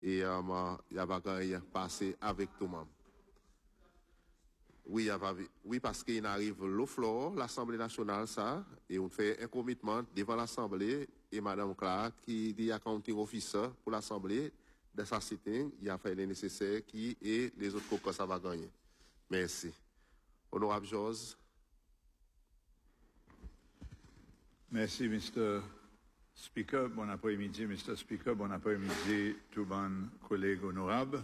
et il y a pas passé avec tout le monde. Oui, oui, parce qu'il arrive l'eau flore, l'Assemblée nationale, ça, et on fait un commitment devant l'Assemblée, et Madame Clark, qui est accounting officer pour l'Assemblée, de sa sitting, il a fait les nécessaires qui, et les autres cocos, ça va gagner. Merci. Honorable Jose. Merci, Mr. Speaker. Bon après-midi, Mr. Speaker. Bon après-midi, tous mes collègues honorables.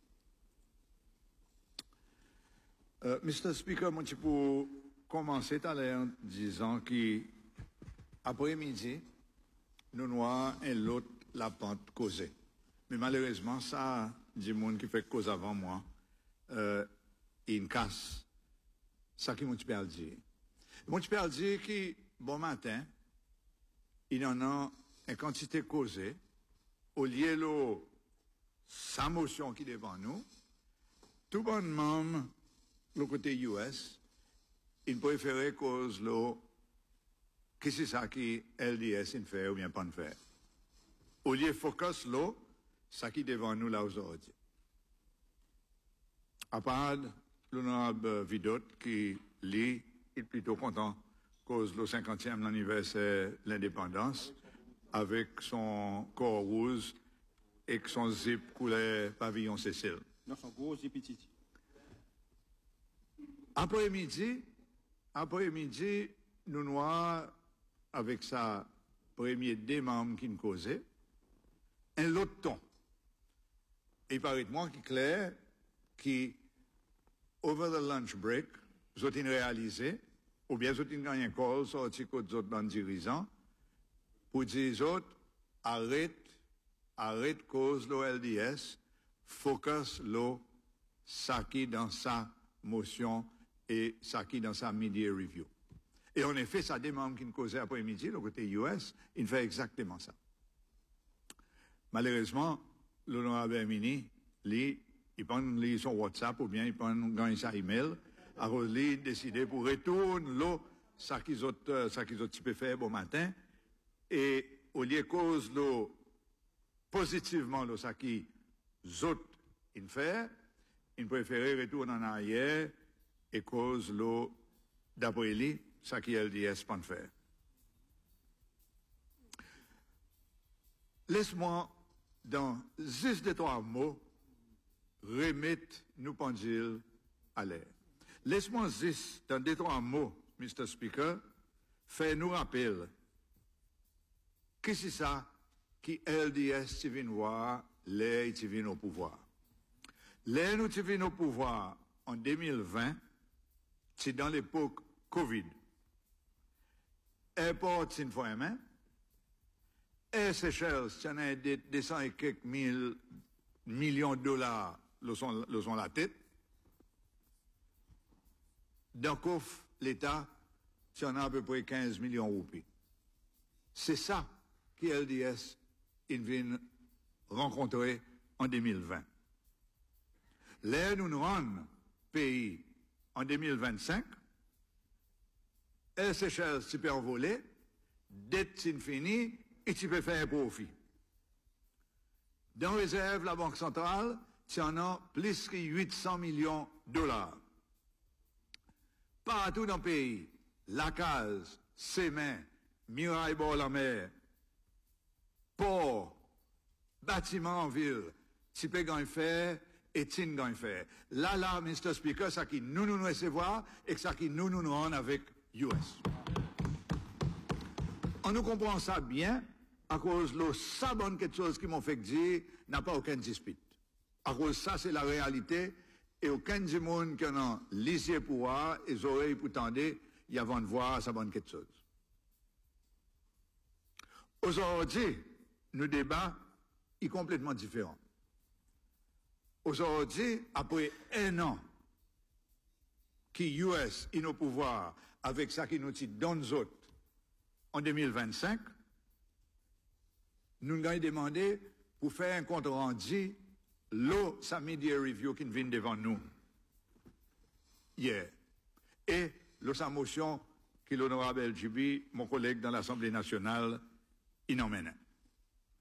Mr. Speaker, moi, pour commencer tout à l'heure en disant qu'après-midi, nous avons un l'autre la pente causée. Mais malheureusement, ça, du monde qui fait cause avant moi, il casse. Ça qui m'a dit. Moi, je peux dire que, bon matin, il y en a une quantité causée, au lieu de sa motion qui est devant nous, tout bon membre, le côté US, il préférait cause l'eau, que c'est ça qui LDS il fait ou bien pas faire. Au lieu de focus l'eau, ça qui est devant nous là aujourd'hui. À part l'honorable Vidot qui lit, il est plutôt content cause le 50e anniversaire de l'indépendance avec son corps rouge et son zip couleur pavillon Cécile. Non, son gros zip petit. Après-midi, nous noirs, avec sa premier des membres qui nous causait, un autre ton. Et paraît-moi qu'il est clair qui, over the lunch break, vous avez réalisé, ou bien vous avez gagné un call sorti que d'autres dans dirigeants, pour dire aux autres, arrête cause l'OLDS, focus l'eau, ça qui dans sa motion et ça qui dans sa media review. Et en effet, ça des membres qui nous causaient après-midi, le côté US, il fait exactement ça. Malheureusement, l'honorable Hermini, il prend son WhatsApp ou bien il prend sa email, alors il décidé pour retourner l'eau, ça qu'ils ont fait bon matin, et au lieu cause l'eau, positivement l'eau, ça qu'ils ont fait, il préférait retourner en arrière et cause l'eau, d'après lui, ça qui LDS pas faire. Laisse-moi, dans juste des trois mots, remettre nous pendules à l'air. Laisse-moi juste, dans des trois mots, Mr. Speaker, faire nous rappeler que c'est ça qui LDS tu viens voir, l'air tu viens au pouvoir. L'air nous tu viens au pouvoir en 2020, c'est dans l'époque Covid. Airport, c'est une fois un main. Air Seychelles, c'est un des 100 et quelques millions de dollars, le sont la tête. Dans coffre, l'État, c'est en a à peu près 15 millions de roupies. C'est ça que LDS, il vient rencontrer en 2020. Là, nous nous rendons pays en 2025. Air Seychelles, tu peux envoler, dette, c'est fini, et tu peux faire un profit. Dans réserve, la Banque centrale, tu en as plus que 800 millions de dollars. Partout dans le pays, la case, Sémin, Muraille bord la mer, port, bâtiment en ville, tu peux gagner faire et tu peux gagner faire. Là, Mr. Speaker, ça qui nous recevoir et ça qui nous rend avec US. On nous comprend ça bien à cause de ça bonne quelque chose qui m'ont fait dire n'a pas aucun dispute. À cause de ça, c'est la réalité et aucun du monde qui en a les yeux pour voir et les oreilles pour tendre y avant de voir ça bonne quelque chose. Aujourd'hui, nos débats sont complètement différents. Aujourd'hui, après un an, qui US est au pouvoir avec ça qui nous dit dans nous autres en 2025, nous avons demandé pour faire un compte rendu l'eau, sa media review qui vient devant nous hier. Et sa motion que l'honorable LGB, mon collègue dans l'Assemblée nationale, il emmène.